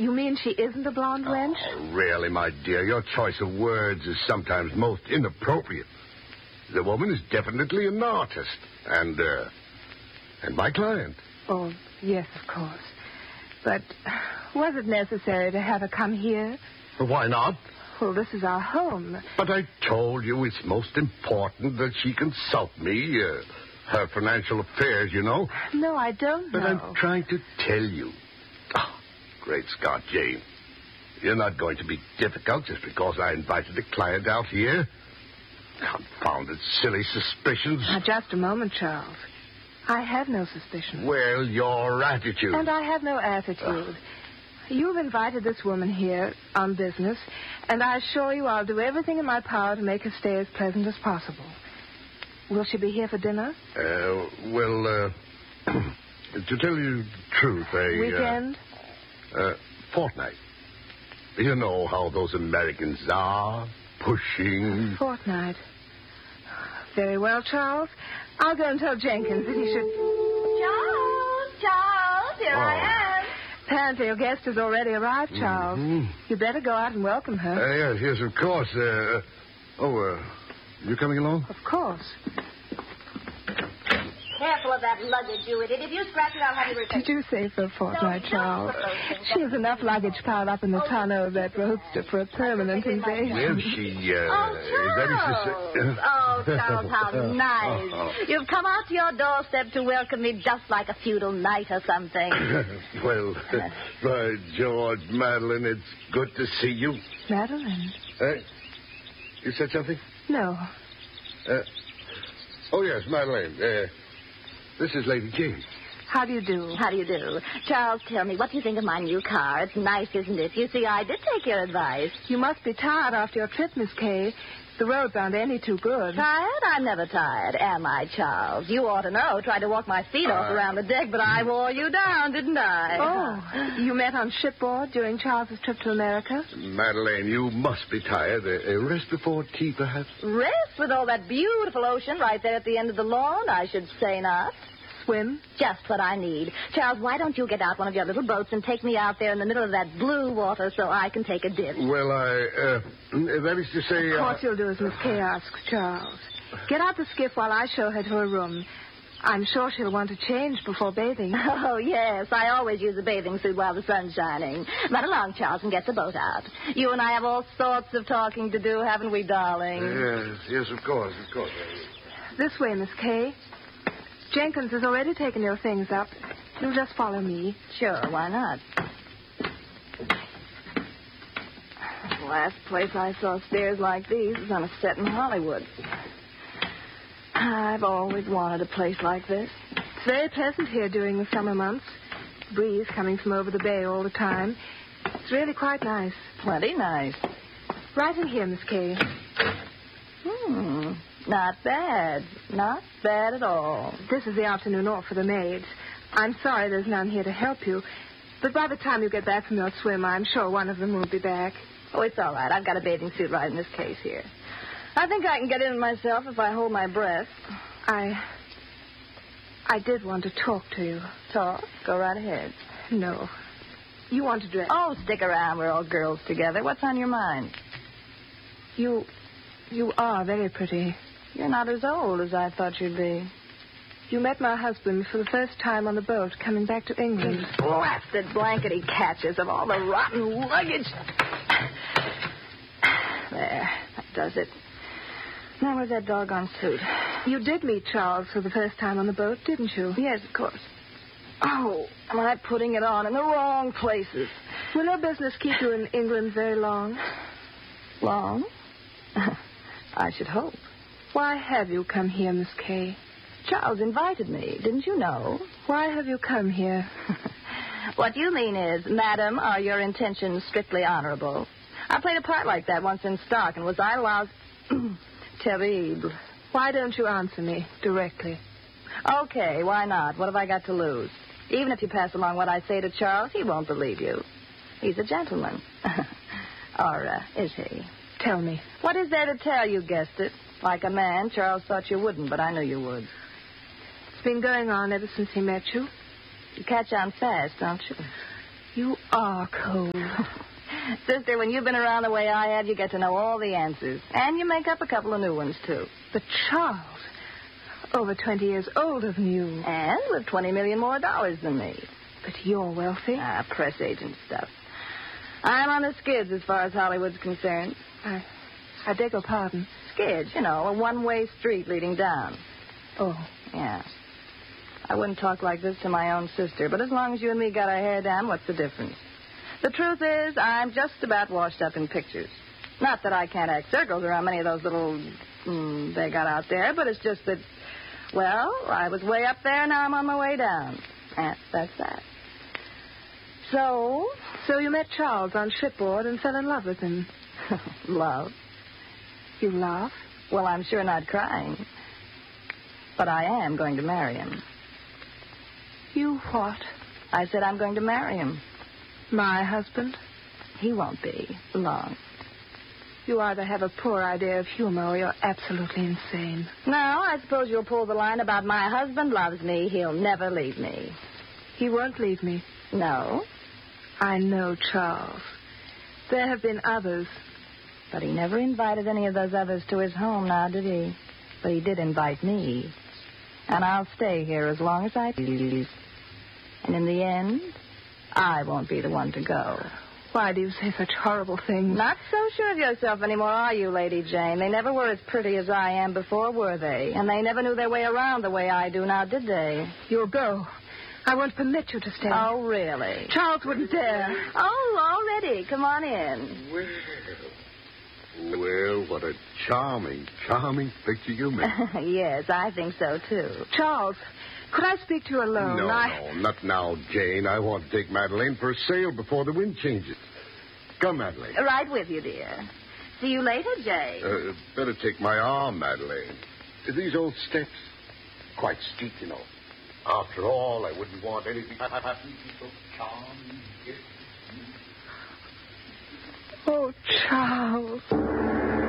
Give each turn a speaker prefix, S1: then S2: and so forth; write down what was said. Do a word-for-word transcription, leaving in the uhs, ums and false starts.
S1: You mean she isn't a blonde wench?
S2: Oh, really, my dear. Your choice of words is sometimes most inappropriate. The woman is definitely an artist. And, uh, and my client.
S1: Oh, yes, of course. But was it necessary to have her come here?
S2: Why not?
S1: Well, this is our home.
S2: But I told you it's most important that she consult me. Uh, her financial affairs, you know.
S1: No, I don't know.
S2: But I'm trying to tell you. Oh, great Scott, Jane. You're not going to be difficult just because I invited a client out here. Confounded silly suspicions.
S1: Now, just a moment, Charles. I have no suspicion.
S2: Well, your attitude.
S1: And I have no attitude.
S2: Oh.
S1: You've invited this woman here on business, and I assure you I'll do everything in my power to make her stay as pleasant as possible. Will she be here for dinner?
S2: Uh, well, uh, to tell you the truth, a...
S1: Weekend?
S2: Uh, uh, fortnight. You know how those Americans are. Pushing.
S1: Fortnight. Very well, Charles. I'll go and tell Jenkins that he should...
S3: Charles! Charles! Here
S2: Oh.
S3: I am.
S1: Apparently your guest has already arrived, Charles.
S2: Mm-hmm.
S1: You better go out and welcome her.
S2: Uh, yes, yes, of course. Uh, oh, uh, you coming along?
S1: Of course.
S3: Careful of that luggage, you idiot. If you scratch it, I'll have you repaired.
S1: Did you say for a fortnight,
S3: No,
S1: Charles?
S3: no, no, no.
S1: She has enough luggage piled up in the tonneau of that roadster for a permanent invasion.
S2: Well, she, uh...
S3: Oh,
S2: that is to
S3: Charles!
S2: say-
S3: Oh, Charles, how nice.
S2: Oh, oh.
S3: You've come out to your doorstep to welcome me just like a feudal knight or something.
S2: Well, by George, Madeline, it's good to see you.
S1: Madeline?
S2: Uh, you said something?
S1: No.
S2: Uh, oh, yes, Madeline. Uh, this is Lady Jane.
S1: How do you do?
S3: How do you do? Charles, tell me, what do you think of my new car? It's nice, isn't it? You see, I did take your advice.
S1: You must be tired after your trip, Miss Kay. The roads aren't any too good.
S3: Tired? I'm never tired, am I, Charles? You ought to know. Tried to walk my feet off
S2: Uh,
S3: around the deck, but I wore you down, didn't I?
S1: Oh, you met on shipboard during Charles's trip to America?
S2: Madeline, you must be tired. A, a rest before tea, perhaps?
S3: Rest with all that beautiful ocean right there at the end of the lawn? I should say not.
S1: Swim?
S3: Just what I need. Charles, why don't you get out one of your little boats and take me out there in the middle of that blue water so I can take a dip?
S2: Well, I, uh, that is to say...
S1: Of course
S2: uh,
S1: you'll do as Miss Kay asks, Charles. Get out the skiff while I show her to her room. I'm sure she'll want to change before bathing.
S3: Oh, yes. I always use a bathing suit while the sun's shining. Run along, Charles, and get the boat out. You and I have all sorts of talking to do, haven't we, darling?
S2: Yes, yes, of course, of course.
S1: This way, Miss Kay. Jenkins has already taken your things up. You'll just follow me.
S3: Sure, why not? The last place I saw stairs like these was on a set in Hollywood. I've always wanted a place like this.
S1: It's very pleasant here during the summer months. Breeze coming from over the bay all the time. It's really quite nice.
S3: Plenty nice.
S1: Right in here, Miss Kay.
S3: Hmm. Not bad. Not bad at all.
S1: This is the afternoon off for the maids. I'm sorry there's none here to help you. But by the time you get back from your swim, I'm sure one of them will be back.
S3: Oh, it's all right. I've got a bathing suit right in this case here. I think I can get in myself if I hold my breath.
S1: I... I did want to talk to you.
S3: Talk? Go right ahead.
S1: No. You want to dress?
S3: Oh, stick around. We're all girls together. What's on your mind?
S1: You... You are very pretty.
S3: You're not as old as I thought you'd be.
S1: You met my husband for the first time on the boat coming back to England.
S3: Blasted blankety catches of all the rotten luggage. There, that does it. Now, where's that doggone suit?
S1: You did meet Charles for the first time on the boat, didn't you?
S3: Yes, of course. Oh, am I putting it on in the wrong places?
S1: Will your business keep you in England very long?
S3: Long? I should hope.
S1: Why have you come here, Miss Kay?
S3: Charles invited me. Didn't you know?
S1: Why have you come here?
S3: What you mean is, madam, are your intentions strictly honorable? I played a part like that once in stock, and was I allowed... Terrible.
S1: Why don't you answer me directly?
S3: Okay, why not? What have I got to lose? Even if you pass along what I say to Charles, he won't believe you. He's a gentleman. Or uh, is he?
S1: Tell me.
S3: What is there to tell? You guessed it. Like a man, Charles thought you wouldn't, but I knew you would.
S1: It's been going on ever since he met you.
S3: You catch on fast, don't you?
S1: You are cold.
S3: Sister, when you've been around the way I have, you get to know all the answers. And you make up a couple of new ones, too.
S1: But Charles, over twenty years older than you.
S3: And with twenty million more dollars than me.
S1: But you're wealthy.
S3: Ah, press agent stuff. I'm on the skids as far as Hollywood's concerned.
S1: I, I beg your pardon.
S3: Skids, you know, a one-way street leading down.
S1: Oh.
S3: Yeah. I wouldn't talk like this to my own sister, but as long as you and me got our hair down, what's the difference? The truth is, I'm just about washed up in pictures. Not that I can't act circles around many of those little mm, they got out there, but it's just that, well, I was way up there, now I'm on my way down. And that's that. So?
S1: So you met Charles on shipboard and fell in love with him.
S3: Love?
S1: You laugh?
S3: Well, I'm sure not crying. But I am going to marry him.
S1: You what?
S3: I said I'm going to marry him.
S1: My husband?
S3: He won't be long.
S1: You either have a poor idea of humor or you're absolutely insane.
S3: Now, I suppose you'll pull the line about my husband loves me. He'll never leave me.
S1: He won't leave me.
S3: No.
S1: I know Charles. There have been others.
S3: But he never invited any of those others to his home now, did he? But he did invite me. And I'll stay here as long as I please. And in the end, I won't be the one to go.
S1: Why do you say such horrible things?
S3: Not so sure of yourself anymore, are you, Lady Jane? They never were as pretty as I am before, were they? And they never knew their way around the way I do now, did they?
S1: You'll go. I won't permit you to stay.
S3: Oh, really?
S1: Charles wouldn't dare.
S3: Oh, already. Come on in.
S2: Well, well, what a charming, charming picture you made.
S3: Yes, I think so, too.
S1: Charles, could I speak to you alone?
S2: No,
S1: I...
S2: no, not now, Jane. I want to take Madeleine for a sail before the wind changes. Come, Madeleine.
S3: Right with you, dear. See you later, Jay.
S2: Uh, better take my arm, Madeleine. These old steps, quite steep, you know. After all, I wouldn't want anything to happen to so charming.
S1: Oh, Charles.